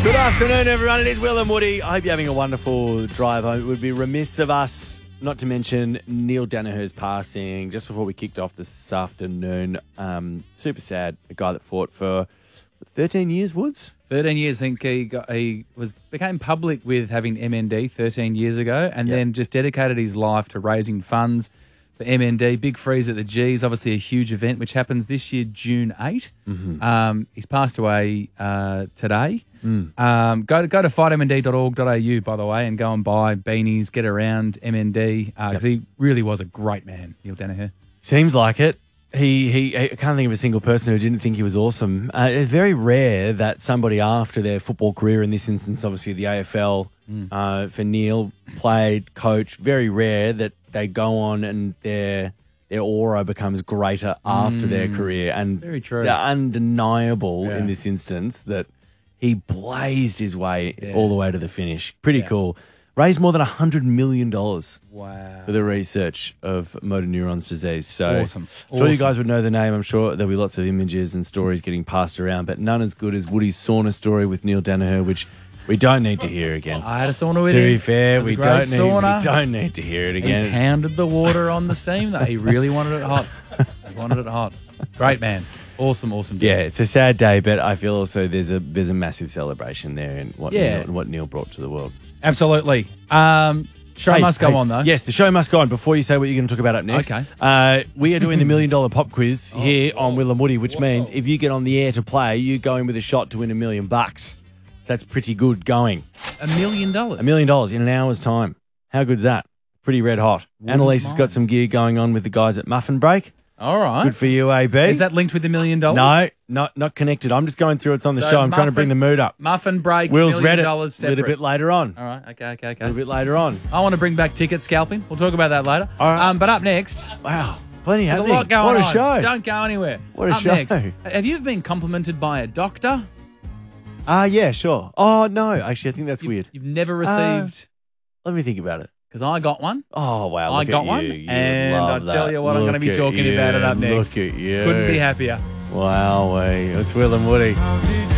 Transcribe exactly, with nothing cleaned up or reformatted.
Good afternoon, everyone. It is Will and Woody. I hope you're having a wonderful drive home. It would be remiss of us not to mention Neil Daniher's passing just before we kicked off this afternoon. Um, super sad. A guy that fought for thirteen years, Woods? thirteen years, I think he got, he was became public with having M N D thirteen years ago, and Yep. then just dedicated his life to raising funds for M N D. Big freeze at the G's, obviously a huge event, which happens this year, June eighth. Mm-hmm. Um, he's passed away uh, today. Mm. Um, go to go to fight m n d dot org dot a u, by the way, and go and buy beanies, get around M N D, because uh, yep. he really was a great man, Neil Daniher. Seems like it. He, he, I can't think of a single person who didn't think he was awesome. Uh, it's very rare that somebody after their football career, in this instance, obviously the A F L, mm. uh, for Neil, played, coached, very rare that they go on and their their aura becomes greater after mm. their career. And very true. They're undeniable yeah. in this instance that he blazed his way yeah. all the way to the finish. Pretty yeah. cool. Raised more than one hundred million dollars wow. for the research of motor neurons disease. So awesome. I'm sure awesome. you guys would know the name. I'm sure there'll be lots of images and stories getting passed around, but none as good as Woody's sauna story with Neil Daniher, which we don't need to hear again. I had a sauna with to him. To be fair, we don't, need, sauna. we don't need to hear it again. He pounded the water on the steam. Though. He really wanted it hot. He wanted it hot. Great man. Awesome, awesome. Dude. Yeah, it's a sad day, but I feel also there's a there's a massive celebration there in what yeah. Neil, what Neil brought to the world. Absolutely. Um, show hey, must go hey, on, though. Yes, the show must go on. Before you say what you're going to talk about up next, okay. uh, we are doing the Million Dollar Pop Quiz oh, here whoa, on Will and Woody, which whoa. means if you get on the air to play, you go in with a shot to win a million bucks. That's pretty good going. A million dollars? A million dollars in an hour's time. How good's that? Pretty red hot. Wouldn't Annalise has mind. got some gear going on with the guys at Muffin Break. All right. Good for you, A B. Is that linked with the million dollars? No, not not connected. I'm just going through it's on the so show. I'm muffin, trying to bring the mood up. Muffin Break, Will's million read it dollars a separate. little bit later on. All right, okay, okay, okay. A little bit later on. I want to bring back ticket scalping. We'll talk about that later. All right. Um, but up next... Wow, plenty There's happening. a lot going what a on. show. Don't go anywhere. What a up show. Next, have you ever been complimented by a doctor? Ah, uh, yeah, sure. Oh, no. Actually, I think that's you, weird. You've never received... Uh, let me think about it. Because I got one. Oh, wow. I Look got at one. You. You and I tell that. you what, look I'm going to be talking you. about it up next. Look at you. Couldn't be happier. Wow, it's Will and Woody.